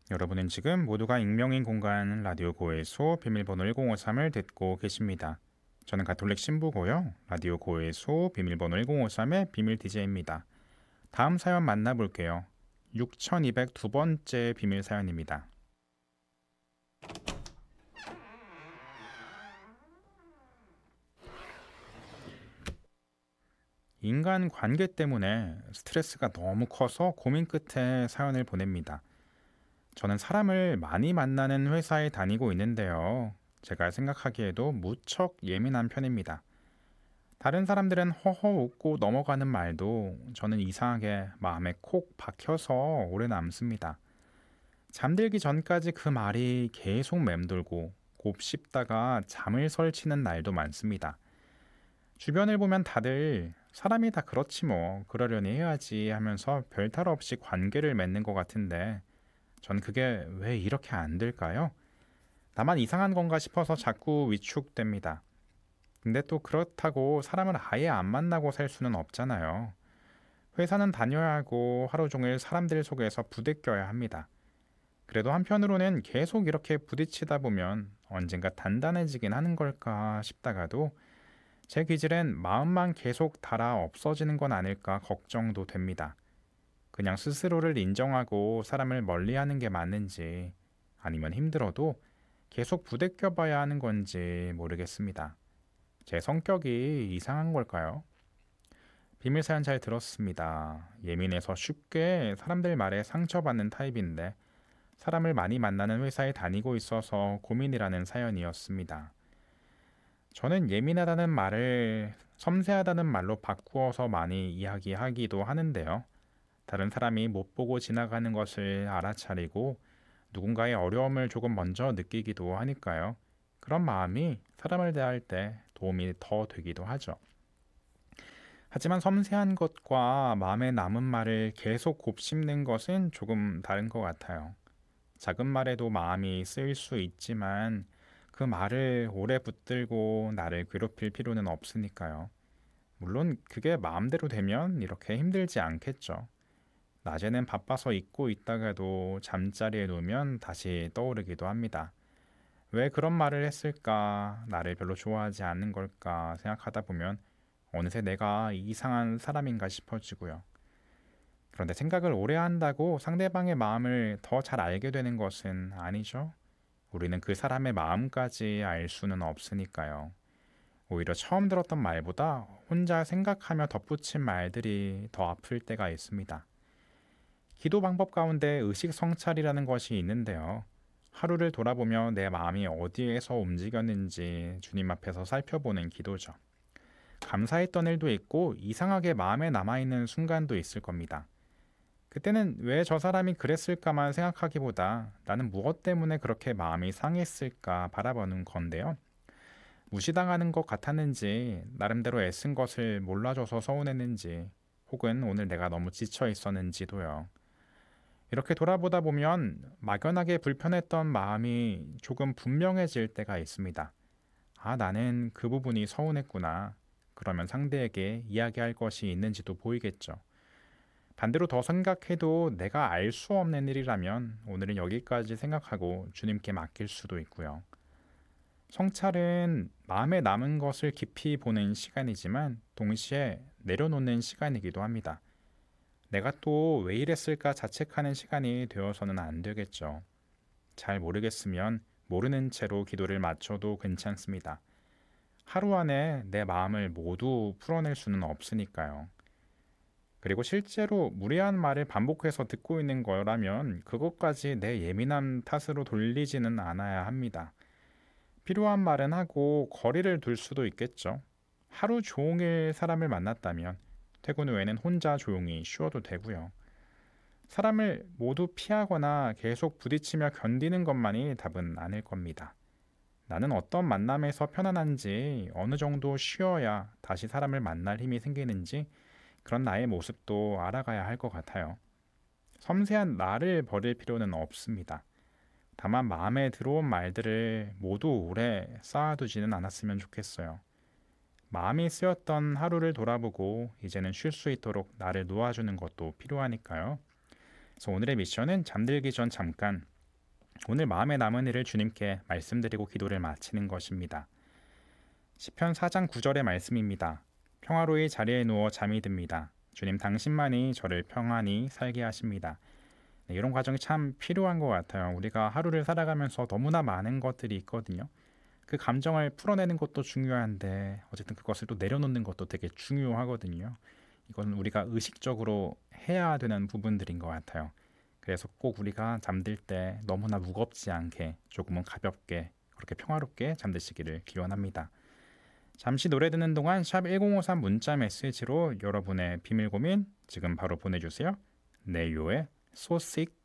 여러분은 지금 모두가 익명인 공간 라디오 고해소 비밀번호 1053을 듣고 계십니다. 저는 가톨릭 신부고요. 라디오 고해소 비밀번호 1053의 비밀 DJ입니다. 다음 사연 만나볼게요. 6202번째 비밀 사연입니다. 인간 관계 때문에 스트레스가 너무 커서 고민 끝에 사연을 보냅니다. 저는 사람을 많이 만나는 회사에 다니고 있는데요. 제가 생각하기에도 무척 예민한 편입니다. 다른 사람들은 허허 웃고 넘어가는 말도 저는 이상하게 마음에 콕 박혀서 오래 남습니다. 잠들기 전까지 그 말이 계속 맴돌고 곱씹다가 잠을 설치는 날도 많습니다. 주변을 보면 다들 사람이 다 그렇지 뭐 그러려니 해야지 하면서 별탈 없이 관계를 맺는 것 같은데 전 그게 왜 이렇게 안 될까요? 나만 이상한 건가 싶어서 자꾸 위축됩니다. 근데 또 그렇다고 사람을 아예 안 만나고 살 수는 없잖아요. 회사는 다녀야 하고 하루 종일 사람들 속에서 부대껴야 합니다. 그래도 한편으로는 계속 이렇게 부딪히다 보면 언젠가 단단해지긴 하는 걸까 싶다가도 제 기질엔 마음만 계속 닳아 없어지는 건 아닐까 걱정도 됩니다. 그냥 스스로를 인정하고 사람을 멀리하는 게 맞는지 아니면 힘들어도 계속 부대껴 봐야 하는 건지 모르겠습니다. 제 성격이 이상한 걸까요? 비밀 사연 잘 들었습니다. 예민해서 쉽게 사람들 말에 상처받는 타입인데 사람을 많이 만나는 회사에 다니고 있어서 고민이라는 사연이었습니다. 저는 예민하다는 말을 섬세하다는 말로 바꾸어서 많이 이야기하기도 하는데요. 다른 사람이 못 보고 지나가는 것을 알아차리고 누군가의 어려움을 조금 먼저 느끼기도 하니까요. 그런 마음이 사람을 대할 때 도움이 더 되기도 하죠. 하지만 섬세한 것과 마음에 남은 말을 계속 곱씹는 것은 조금 다른 것 같아요. 작은 말에도 마음이 쓰일 수 있지만 그 말을 오래 붙들고 나를 괴롭힐 필요는 없으니까요. 물론 그게 마음대로 되면 이렇게 힘들지 않겠죠. 낮에는 바빠서 잊고 있다가도 잠자리에 누우면 다시 떠오르기도 합니다. 왜 그런 말을 했을까? 나를 별로 좋아하지 않는 걸까? 생각하다 보면 어느새 내가 이상한 사람인가 싶어지고요. 그런데 생각을 오래 한다고 상대방의 마음을 더 잘 알게 되는 것은 아니죠. 우리는 그 사람의 마음까지 알 수는 없으니까요. 오히려 처음 들었던 말보다 혼자 생각하며 덧붙인 말들이 더 아플 때가 있습니다. 기도 방법 가운데 의식 성찰이라는 것이 있는데요. 하루를 돌아보며 내 마음이 어디에서 움직였는지 주님 앞에서 살펴보는 기도죠. 감사했던 일도 있고 이상하게 마음에 남아있는 순간도 있을 겁니다. 그때는 왜 저 사람이 그랬을까만 생각하기보다 나는 무엇 때문에 그렇게 마음이 상했을까 바라보는 건데요. 무시당하는 것 같았는지, 나름대로 애쓴 것을 몰라줘서 서운했는지, 혹은 오늘 내가 너무 지쳐 있었는지도요. 이렇게 돌아보다 보면 막연하게 불편했던 마음이 조금 분명해질 때가 있습니다. 아, 나는 그 부분이 서운했구나. 그러면 상대에게 이야기할 것이 있는지도 보이겠죠. 반대로 더 생각해도 내가 알 수 없는 일이라면 오늘은 여기까지 생각하고 주님께 맡길 수도 있고요. 성찰은 마음에 남은 것을 깊이 보는 시간이지만 동시에 내려놓는 시간이기도 합니다. 내가 또 왜 이랬을까 자책하는 시간이 되어서는 안 되겠죠. 잘 모르겠으면 모르는 채로 기도를 맞춰도 괜찮습니다. 하루 안에 내 마음을 모두 풀어낼 수는 없으니까요. 그리고 실제로 무례한 말을 반복해서 듣고 있는 거라면 그것까지 내 예민함 탓으로 돌리지는 않아야 합니다. 필요한 말은 하고 거리를 둘 수도 있겠죠. 하루 종일 사람을 만났다면 퇴근 후에는 혼자 조용히 쉬어도 되고요. 사람을 모두 피하거나 계속 부딪히며 견디는 것만이 답은 아닐 겁니다. 나는 어떤 만남에서 편안한지, 어느 정도 쉬어야 다시 사람을 만날 힘이 생기는지 그런 나의 모습도 알아가야 할 것 같아요. 섬세한 나를 버릴 필요는 없습니다. 다만 마음에 들어온 말들을 모두 오래 쌓아두지는 않았으면 좋겠어요. 마음이 쓰였던 하루를 돌아보고 이제는 쉴 수 있도록 나를 놓아주는 것도 필요하니까요. 그래서 오늘의 미션은 잠들기 전 잠깐 오늘 마음에 남은 일을 주님께 말씀드리고 기도를 마치는 것입니다. 시편 4장 9절의 말씀입니다. 평화로이 자리에 누워 잠이 듭니다. 주님 당신만이 저를 평안히 살게 하십니다. 네, 이런 과정이 참 필요한 것 같아요. 우리가 하루를 살아가면서 너무나 많은 것들이 있거든요. 그 감정을 풀어내는 것도 중요한데 어쨌든 그것을 또 내려놓는 것도 되게 중요하거든요. 이건 우리가 의식적으로 해야 되는 부분들인 것 같아요. 그래서 꼭 우리가 잠들 때 너무나 무겁지 않게 조금은 가볍게 그렇게 평화롭게 잠드시기를 기원합니다. 잠시 노래 듣는 동안 샵 1053 문자 메시지로 여러분의 비밀 고민 지금 바로 보내주세요. 네요의 So Sick